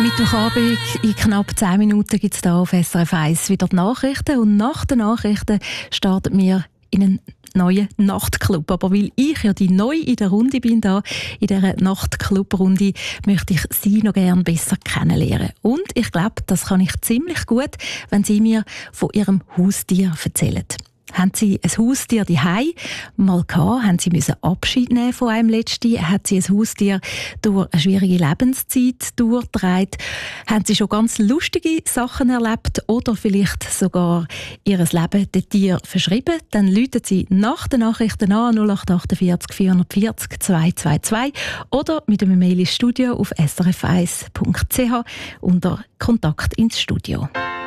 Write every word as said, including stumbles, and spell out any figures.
Mittwochabend, in knapp zehn Minuten gibt es hier auf S R F eins wieder die Nachrichten. Und nach den Nachrichten starten wir in einen neuen Nachtclub. Aber weil ich ja die neu in der Runde bin, da, in dieser Nachtclub-Runde, möchte ich Sie noch gerne besser kennenlernen. Und ich glaube, das kann ich ziemlich gut, wenn Sie mir von Ihrem Haustier erzählen. Haben Sie ein Haustier daheim mal gehabt? Haben Sie müssen Abschied nehmen von einem letzten? Hat Sie ein Haustier durch eine schwierige Lebenszeit durchgetragen? Haben Sie schon ganz lustige Sachen erlebt oder vielleicht sogar Ihr Leben dem Tier verschrieben? Dann rufen Sie nach den Nachrichten an null acht achtundvierzig vierhundertvierzig zweihundertzweiundzwanzig oder mit einem Mail ins Studio auf s r f eins punkt c h unter Kontakt ins Studio.